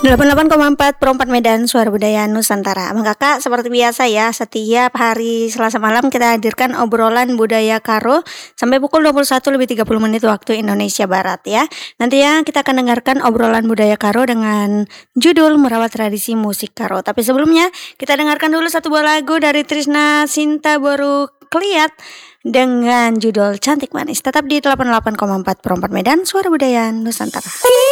88,4 Perempat Medan, Suara Budaya Nusantara. Abang kakak seperti biasa ya, setiap hari Selasa malam kita hadirkan obrolan budaya Karo sampai pukul 21:30 waktu Indonesia Barat ya. Nanti ya kita akan dengarkan obrolan budaya Karo dengan judul Merawat Tradisi Musik Karo. Tapi sebelumnya kita dengarkan dulu satu buah lagu dari Trisna Sinta Boru Kliat dengan judul Cantik Manis. Tetap di 88,4 Perempat Medan, Suara Budaya Nusantara.